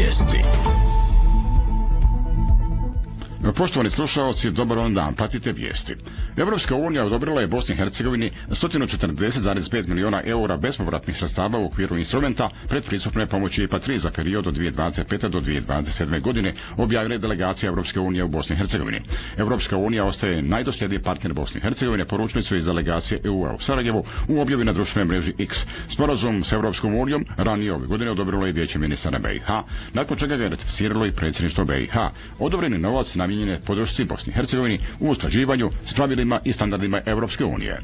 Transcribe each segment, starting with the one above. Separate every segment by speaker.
Speaker 1: Vijesti.
Speaker 2: Poštovani slušalci, dobar vam dan, pratite vijesti. Evropska unija odobrila je Bosni i Hercegovini 140,5 miliona eura bespovratnih sredstava u okviru instrumenta predpristupne pomoći IPA 3 za period od 2025. do 2027. godine, objavila je delegacija Evropske unije u Bosni i Hercegovini. Evropska unija ostaje najdosljedniji partner Bosne i Hercegovine, poručili su iz delegacije EU-a u Sarajevu u objavi na društvenoj mreži X. Sporazum s Evropskom unijom ranije ove godine odobrilo je Vijeće ministara BiH, nakon čega ga je ratificiralo i predsjedništvo BiH. Odobreni novac namijenjen je podršci Bosni i Hercegovini u usklađivanju s pravilima i standardima Evropske unije.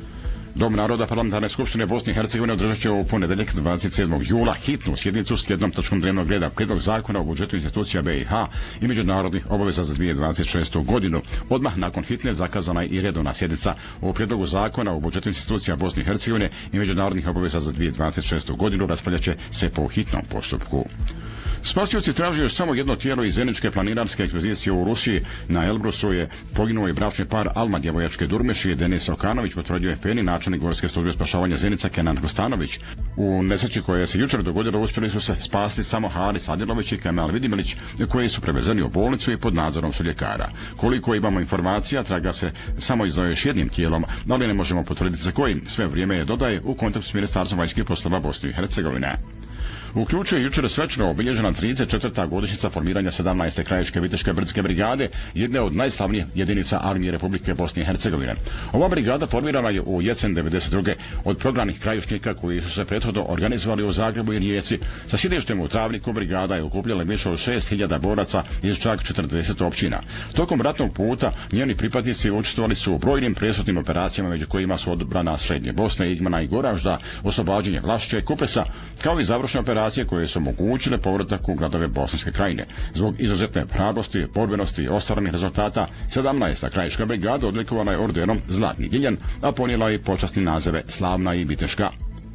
Speaker 2: Dom naroda Parlamentarne skupštine Bosne i Hercegovine održat će u ponedjeljak 27. jula hitnu sjednicu s jednom točkom dnevnog reda prijedlog zakona o budžetu institucija BiH i međunarodnih obaveza za 2026. godinu. Odmah nakon hitne zakazana je i redovna sjednica o prijedlogu zakona o budžetu institucija Bosne i Hercegovine i međunarodnih obaveza za 2026. godinu raspravljat će se po hitnom postupku. Spasioci traže još samo jedno tijelo iz zajedničke planinarske ekspedicije u Rusiji. Na Elbrusu je poginuo i bračni par Alma djevojačke Durmeši i Denis Okanović, potvrdio je FENI načelnik Gorske službe spašavanja Zenica Kenan Hrustanović. U nesreći koja se jučer dogodila uspjeli su se spasti samo Haris Adjelović i Kemal Vidimilić, koji su prevezeni u bolnicu i pod nadzorom su ljekara. Koliko imamo informacija, traga se samo i za još jednim tijelom, ali ne možemo potvrditi za kojim. Sve vrijeme je, dodaje, u kontaktu s Ministarstvom vanjskih poslova Bosne i Hercegovine. Uključuje jučer svečano obilježena 34. godišnjica formiranja 17. krajiške viteške brdske brigade, jedne od najslavnijih jedinica armije Republike Bosne i Hercegovine. Ova brigada formirana je u jesen 1992. od prognanih krajišnika koji su se prethodno organizovali u Zagrebu i Rijeci. Sa sjedištem u Travniku brigada je okupljala više od 6.000 boraca iz čak 40 općina. Tokom ratnog puta njeni pripadnici učestvovali su u brojnim presudnim operacijama, među kojima su odbrana Srednje Bosne, Igmana i Goražda, oslobađanje Vlašće i Kupesa, kao i završne operacije koje su omogućile povratak u gradove Bosanske krajine. Zbog izuzetne hrabrosti, borbenosti i ostvarenih rezultata, 17. krajiška brigada odlikovana je ordenom Zlatni Diljan, a ponijela i počasni nazove Slavna i Viteška.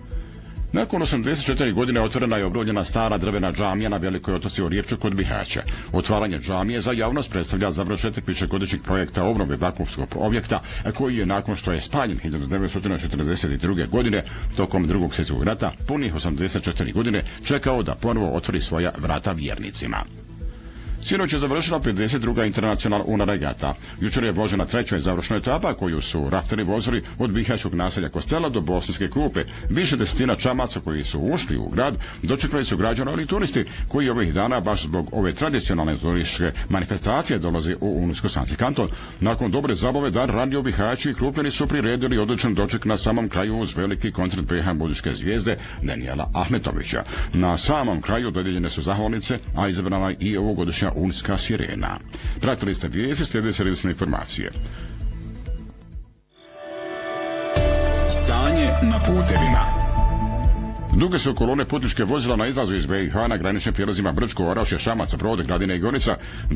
Speaker 2: Nakon 84 godine otvorena je obnovljena stara drvena džamija na Velikoj Otoci u Riječu kod Bihaća. Otvaranje džamije za javnost predstavlja završetak višegodišnjeg projekta obnove Vakufskog objekta, koji je nakon što je spaljen 1942. godine tokom Drugog svjetskog rata punih 84 godine čekao da ponovo otvori svoja vrata vjernicima. Sinoć je završila 52. internacionalna UNA regata. Jučer je vožena treća i završna etapa koju su rafteri vozili od bihaćkog naselja Kostela do Bosanske Krupe. Više desetina čamaca koji su ušli u grad dočekali su građani, ali i turisti koji ovih dana baš zbog ove tradicionalne turističke manifestacije dolaze u Unijsko-Sanski kanton. Nakon dobre zabave dan ranije Bihaći i Krupljani su priredili odličan doček na samom kraju uz veliki koncert BiH muzičke zvijezde Danijela Ahmetovića. Na samom kraju dodijeljene su zahvalnice, a izabrana i ovogodišnja Unijska sirena. Pratili ste vijesti, slijede servisne informacije.
Speaker 1: Stanje na putevima.
Speaker 2: Duge su kolone putničke vozila na izlazu iz BiH na graničnim prijelazima Brčko, Orašje, Šamac, Brod, Gradina i Gonica.